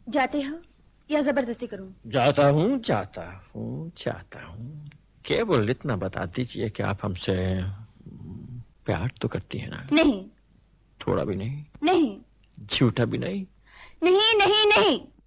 जाते हो या जबरदस्ती करूं? जाता हूँ। केवल इतना बता दीजिए कि आप हमसे प्यार तो करती है ना? नहीं। थोड़ा भी नहीं? नहीं। झूठा भी नहीं? नहीं नहीं नहीं।